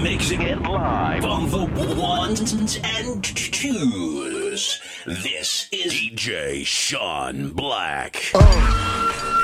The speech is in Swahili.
Mixing it live on the ones and twos. This is DJ Sean Black.